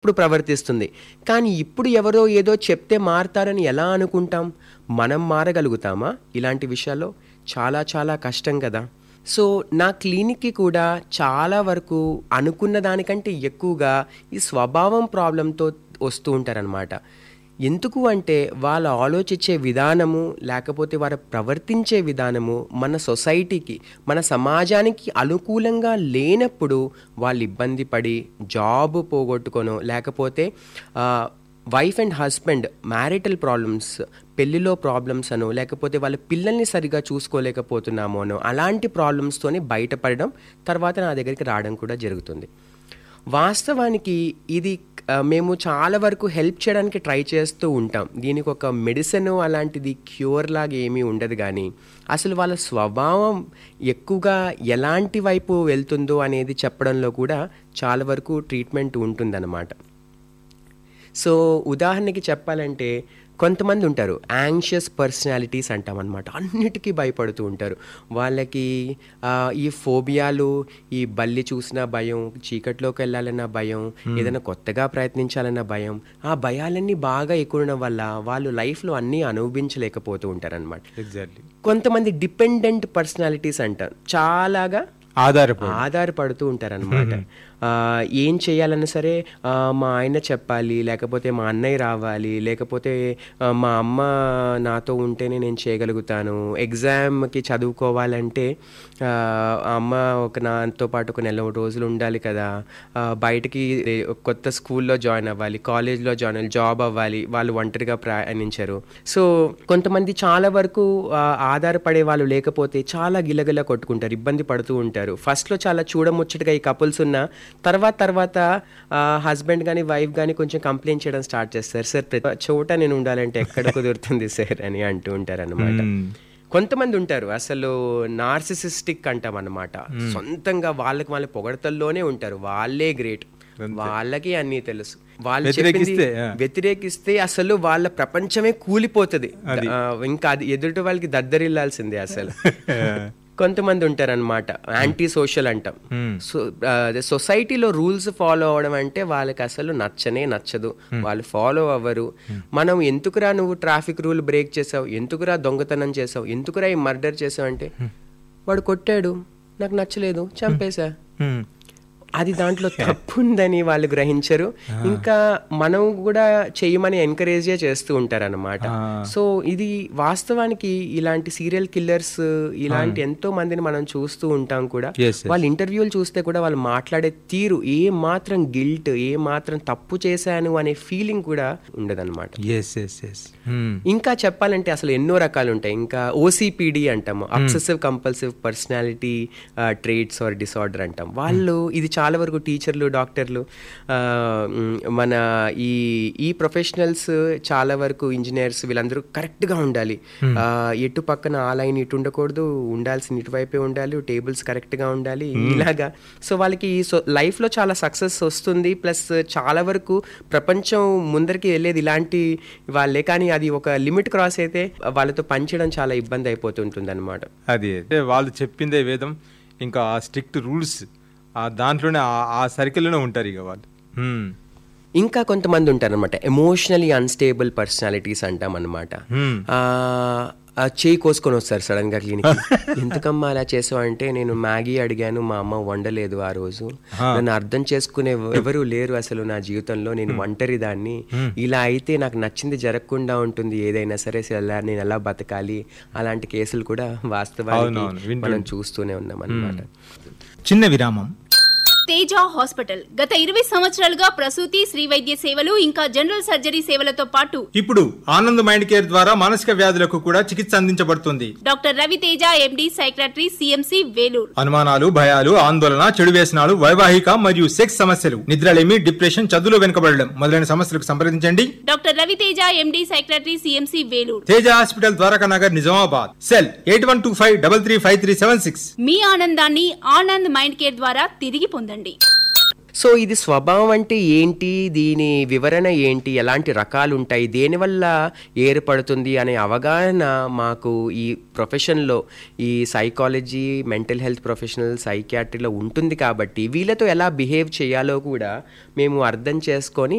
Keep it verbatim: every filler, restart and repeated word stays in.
అప్పుడు ప్రవర్తిస్తుంది. కానీ ఇప్పుడు ఎవరో ఏదో చెప్తే మారతారని ఎలా అనుకుంటాం? మనం మారగలుగుతామా ఇలాంటి విషయాల్లో? చాలా చాలా కష్టం కదా. సో నా క్లినిక్కి కూడా చాలా వరకు అనుకున్న దానికంటే ఎక్కువగా ఈ స్వభావం ప్రాబ్లంతో వస్తూ ఉంటారనమాట. ఎందుకు అంటే వాళ్ళ ఆలోచించే విధానము, లేకపోతే వారు ప్రవర్తించే విధానము మన సొసైటీకి, మన సమాజానికి అనుకూలంగా లేనప్పుడు వాళ్ళు ఇబ్బంది పడి జాబ్ పోగొట్టుకొనో, లేకపోతే wife and husband marital problems, పెళ్ళిలో ప్రాబ్లమ్స్ అనో, లేకపోతే వాళ్ళ పిల్లల్ని సరిగా చూసుకోలేకపోతున్నామో అనో అలాంటి ప్రాబ్లమ్స్తోనే బయటపడడం, తర్వాత నా దగ్గరికి రావడం కూడా జరుగుతుంది. వాస్తవానికి ఇది మేము చాలా వరకు హెల్ప్ చేయడానికి ట్రై చేస్తూ ఉంటాం. దీనికి ఒక మెడిసిన్ అలాంటిది క్యూర్ లాగా ఏమీ ఉండదు. కానీ అసలు వాళ్ళ స్వభావం ఎక్కువగా ఎలాంటి వైపు వెళ్తుందో అనేది చెప్పడంలో కూడా చాలా వరకు ట్రీట్మెంట్ ఉంటుందన్నమాట. సో ఉదాహరణకి చెప్పాలంటే కొంతమంది ఉంటారు యాంగ్షియస్ పర్సనాలిటీస్ అంటాం అనమాట. అన్నిటికీ భయపడుతూ ఉంటారు. వాళ్ళకి ఈ ఫోబియాలు, ఈ బల్లి చూసిన భయం, చీకట్లోకి వెళ్ళాలన్న భయం, ఏదైనా కొత్తగా ప్రయత్నించాలన్న భయం, ఆ భయాలన్నీ బాగా ఎక్కువ ఉండడం వల్ల వాళ్ళు లైఫ్లో అన్నీ అనుభవించలేకపోతూ ఉంటారనమాట. ఎగ్జాక్ట్లీ. కొంతమంది డిపెండెంట్ పర్సనాలిటీస్ అంటారు. చాలాగా ఆధారపడు ఆధారపడుతూ ఉంటారనమాట. ఏం చేయాలన్నా సరే మా ఆయన చెప్పాలి, లేకపోతే మా అన్నయ్య రావాలి, లేకపోతే మా అమ్మ నాతో ఉంటేనే నేను చేయగలుగుతాను. ఎగ్జామ్కి చదువుకోవాలంటే అమ్మ ఒక నాతో పాటు ఒక నెల రోజులు ఉండాలి కదా. బయటికి కొత్త స్కూల్లో జాయిన్ అవ్వాలి, కాలేజ్లో జాయిన్ అవ్వాలి, జాబ్ అవ్వాలి, వాళ్ళు ఒంటరిగా ప్రయాణించరు. సో కొంతమంది చాలా వరకు ఆధారపడే వాళ్ళు లేకపోతే చాలా గిలగిలా కొట్టుకుంటారు, ఇబ్బంది పడుతూ ఉంటారు. ఫస్ట్లో చాలా చూడముచ్చటగా ఈ కపుల్స్ ఉన్న తర్వాత తర్వాత హస్బెండ్ కానీ వైఫ్ కానీ కొంచెం కంప్లైంట్ చేయడం స్టార్ట్ చేస్తారు. సార్ ప్రతి చోట నేను ఉండాలంటే ఎక్కడ కుదురుతుంది సార్ అని అంటూ ఉంటారు అనమాట. కొంతమంది ఉంటారు అసలు నార్సిసిస్టిక్ అంటాం అనమాట. సొంతంగా వాళ్ళకి వాళ్ళ పొగడతల్లోనే ఉంటారు, వాళ్ళే గ్రేట్, వాళ్ళకి అన్నీ తెలుసు. వాళ్ళు చెప్పింది వ్యతిరేకిస్తే అసలు వాళ్ళ ప్రపంచమే కూలిపోతుంది. ఇంకా అది ఎదుటి వాళ్ళకి దద్దరిల్లాల్సిందే అసలు. కొంతమంది ఉంటారనమాట యాంటీ సోషల్ అంటాం. సో సొసైటీలో రూల్స్ ఫాలో అవడం అంటే వాళ్ళకి అసలు నచ్చనే నచ్చదు, వాళ్ళు ఫాలో అవ్వరు. మనం ఎందుకురా నువ్వు ట్రాఫిక్ రూల్ బ్రేక్ చేసావు, ఎందుకురా దొంగతనం చేసావు, ఎందుకురా ఈ మర్డర్ చేసావు అంటే వాడు కొట్టాడు, నాకు నచ్చలేదు, చంపేశా. అది దాంట్లో తప్పు ఉందని వాళ్ళు గ్రహించరు. ఇంకా మనం కూడా చేయమని ఎంకరేజే చేస్తూ ఉంటారన్నమాట. సో ఇది వాస్తవానికి ఇలాంటి సీరియల్ కిల్లర్స్ ఇలాంటి ఎంతో మందిని మనం చూస్తూ ఉంటాం కూడా. వాళ్ళ ఇంటర్వ్యూలు చూస్తే కూడా వాళ్ళు మాట్లాడే తీరు ఏ మాత్రం గిల్ట్, ఏ మాత్రం తప్పు చేశాను అనే ఫీలింగ్ కూడా ఉండదన్నమాట. ఇంకా చెప్పాలంటే అసలు ఎన్నో రకాలు ఉంటాయి. ఇంకా ఓసిపిడి అంటాము, obsessive compulsive personality traits are disorder అంటాం. వాళ్ళు ఇది చాలా వరకు టీచర్లు, డాక్టర్లు, మన ఈ ఈ ప్రొఫెషనల్స్ చాలా వరకు ఇంజనీర్స్ వీళ్ళందరూ కరెక్ట్గా ఉండాలి. ఎటు పక్కన ఆ లైన్ ఇటు ఉండకూడదు, ఉండాల్సిన ఇటువైపే ఉండాలి, టేబుల్స్ కరెక్ట్గా ఉండాలి, ఇలాగా. సో వాళ్ళకి లైఫ్లో చాలా సక్సెస్ వస్తుంది, ప్లస్ చాలా వరకు ప్రపంచం ముందరికి వెళ్ళేది ఇలాంటి వాళ్ళే. కానీ అది ఒక లిమిట్ క్రాస్ అయితే వాళ్ళతో పనిచేయడం చాలా ఇబ్బంది అయిపోతుంటుంది అనమాట. అది వాళ్ళు చెప్పిందే వేదం, ఇంకా స్ట్రిక్ట్ రూల్స్ దాంట్లోనే ఆ సర్కిల్లోనే ఉంటారు ఇక వాళ్ళు. ఇంకా కొంతమంది ఉంటారు అనమాట ఎమోషనలీ అన్స్టేబుల్ పర్సనాలిటీస్ అంటాం అనమాట. చేయి కోసుకొని వస్తారు సడన్ గా క్లినిక్. ఎందుకమ్మా అలా చేసావు అంటే నేను మ్యాగీ అడిగాను, మా అమ్మ వండలేదు ఆ రోజు, నన్ను అర్థం చేసుకునే ఎవరు లేరు అసలు నా జీవితంలో, నేను ఒంటరి దాన్ని, ఇలా అయితే నాకు నచ్చింది జరగకుండా ఉంటుంది, ఏదైనా సరే నేను ఎలా బతకాలి. అలాంటి కేసులు కూడా వాస్తవానికి మనం చూస్తూనే ఉన్నాం అన్నమాట. చిన్న విరామం. తేజ హాస్పిటల్ గత ఇరవై సంవత్సరాలుగా ప్రసూతి, శ్రీ వైద్య సేవలు ఇంకా జనరల్ సర్జరీ సేవలతో పాటు ఇప్పుడు ఆనంద్ మైండ్ కేర్ ద్వారా మానసిక వ్యాధులకు కూడా చికిత్స అందించబడుతుంది. డాక్టర్ రవితేజ ఎండి, సైక్రటరీ, సిఎంసి, వేలూరు. అనుమానాలు, భయాలు, ఆందోళన, చెడు వ్యసనాలు, వైవాహిక మరియు సెక్స్ సమస్యలు, నిద్రలేమి, డిప్రెషన్, చదువులో వెనుకబడడం మొదలైన సమస్యలకు సంప్రదించండి. డాక్టర్ రవితేజ ఎండి, సైక్రటరీ, CMC, Vellore. Teja hospital, Dwaraka Nagar, Nizamabad. Cell eight one two five double three five three seven six. మీ ఆనందాన్ని ఆనంద్ మైండ్ కేర్ ద్వారా తిరిగి పొందండి. సో ఇది స్వభావం అంటే ఏంటి, దీని వివరణ ఏంటి, ఎలాంటి రకాలు ఉంటాయి, దేనివల్ల ఏర్పడుతుంది అనే అవగాహన మాకు ఈ ప్రొఫెషన్లో, ఈ సైకాలజీ, మెంటల్ హెల్త్ ప్రొఫెషనల్, సైకియాట్రీలో ఉంటుంది. కాబట్టి వీళ్ళతో ఎలా బిహేవ్ చేయాలో కూడా మేము అర్థం చేసుకొని